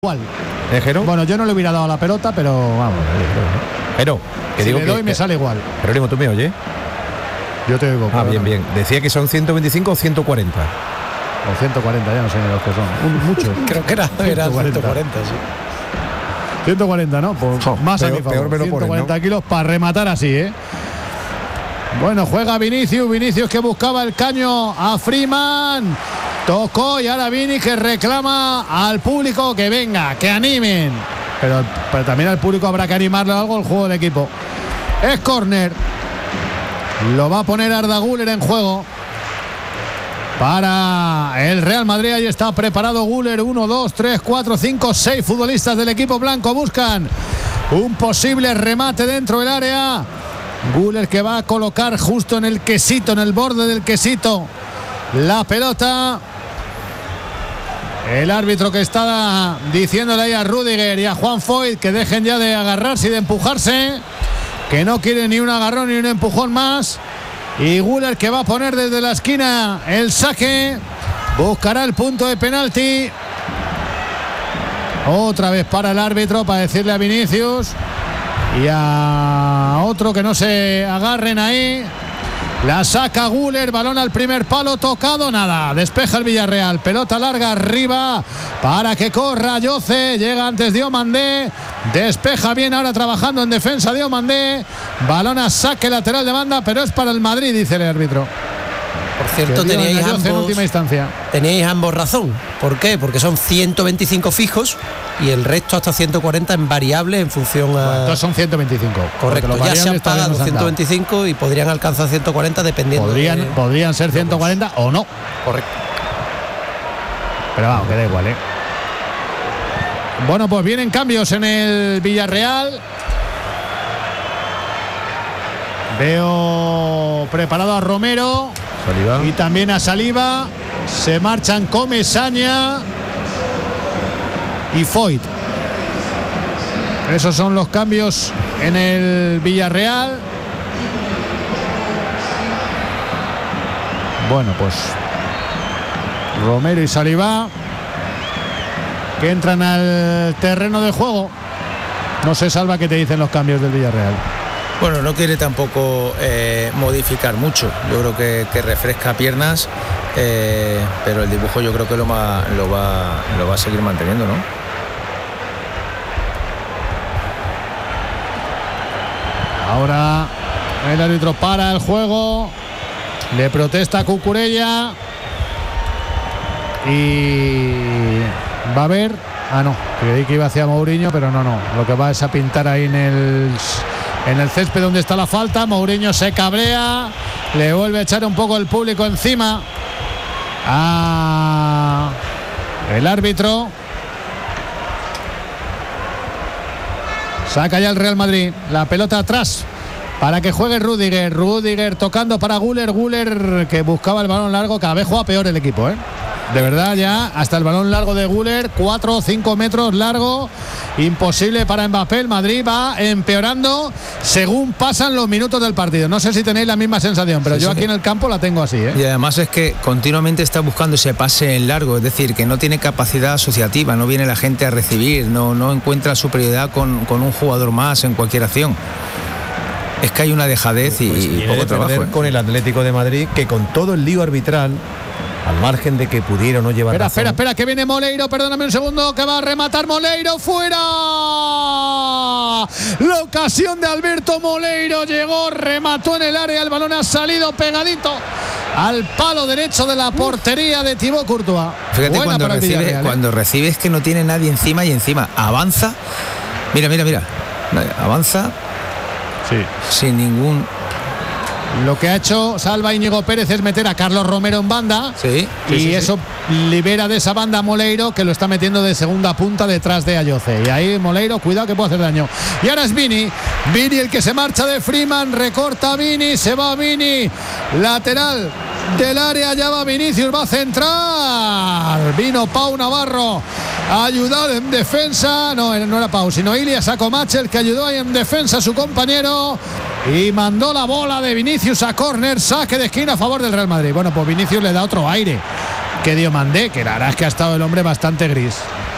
igual. ¿Jero? Bueno, yo no le hubiera dado la pelota, pero vamos. Jero, que si digo le que doy me sale igual. Jerónimo, ¿tú me oyes? Yo te oigo. Bien, bien. Decía que son 125 o 140. O 140, ya no sé ni los que son. Muchos. Creo que era 140, sí. 140, ¿no? Pues más peor, a mi favor. peor me lo 140 ponen, ¿no? kilos para rematar así, ¿eh? Bueno, juega Vinicius que buscaba el caño a Freeman. Tocó y ahora Vini que reclama al público que venga, que animen. Pero también al público habrá que animarle algo al juego del equipo. Es córner. Lo va a poner Arda Güler en juego para el Real Madrid. Ahí está preparado Güler. 1, 2, 3, 4, 5, 6 futbolistas del equipo blanco buscan un posible remate dentro del área. Güler que va a colocar justo en el quesito, en el borde del quesito, la pelota. El árbitro que está diciéndole ahí a Rüdiger y a Juan Foyth que dejen ya de agarrarse y de empujarse, que no quiere ni un agarrón ni un empujón más. Y Güler que va a poner desde la esquina el saque, buscará el punto de penalti. Otra vez para el árbitro para decirle a Vinicius y a otro que no se agarren ahí. La saca Güler, balón al primer palo, tocado, nada, despeja el Villarreal, pelota larga arriba para que corra Yoce, llega antes Diomandé, despeja bien ahora trabajando en defensa Diomandé, balón a saque lateral de banda, pero es para el Madrid, dice el árbitro. Por cierto, teníais ambos razón. ¿Por qué? Porque son 125 fijos y el resto hasta 140 en variable en función a... Bueno, entonces son 125. Correcto, ya se han pagado 125 y podrían alcanzar 140 dependiendo. Podrían ser 140 o no. Correcto. Pero vamos, que da igual, ¿eh? Bueno, pues vienen cambios en el Villarreal. Veo preparado a Romero. Saliba. Y también a Saliba. Se marchan Comesaña y Foyth. Esos son los cambios en el Villarreal. Bueno, pues Romero y Saliba que entran al terreno de juego. No sé, Salva, qué te dicen los cambios del Villarreal. Bueno, no quiere tampoco modificar mucho. Yo creo que refresca piernas, pero el dibujo yo creo que lo va a seguir manteniendo, ¿no? Ahora el árbitro para el juego, le protesta a Cucurella y va a ver. Ah, no, creí que iba hacia Mourinho, pero no. Lo que va es a pintar ahí en el césped donde está la falta. Mourinho se cabrea, le vuelve a echar un poco el público encima a el árbitro. Saca ya el Real Madrid la pelota atrás para que juegue Rüdiger tocando para Güler que buscaba el balón largo. Cada vez juega peor el equipo, ¿eh? De verdad, ya hasta el balón largo de Güler, 4 o 5 metros largo, imposible para Mbappé. El Madrid va empeorando según pasan los minutos del partido. No sé si tenéis la misma sensación, pero yo aquí en el campo la tengo así, ¿eh? Y además es que continuamente está buscando ese pase en largo, es decir, que no tiene capacidad asociativa, no viene la gente a recibir, no encuentra superioridad con un jugador más en cualquier acción. Es que hay una dejadez y poco trabajo. Con el Atlético de Madrid, que con todo el lío arbitral, al margen de que pudiera o no llevar Espera, que viene Moleiro, perdóname un segundo, que va a rematar Moleiro, fuera. La ocasión de Alberto Moleiro llegó, remató en el área, el balón ha salido pegadito al palo derecho de la portería de Thibaut Courtois. Fíjate, cuando recibes que no tiene nadie encima y encima avanza. Mira. Avanza. Sí. Sin ningún... Lo que ha hecho Salva Íñigo Pérez es meter a Carlos Romero en banda. Sí. Eso libera de esa banda a Moleiro, que lo está metiendo de segunda punta detrás de Ayoce. Y ahí Moleiro, cuidado que puede hacer daño. Y ahora es Vini el que se marcha de Freeman, recorta Vini, se va Vini, lateral del área, ya va Vinicius, va a centrar. Vino Pau Navarro a ayudar en defensa. No era Pau, sino Ilias Akomache, que ayudó ahí en defensa a su compañero. Y mandó la bola de Vinicius a córner, saque de esquina a favor del Real Madrid. Bueno, pues Vinicius le da otro aire que Diomandé, que la verdad es que ha estado el hombre bastante gris.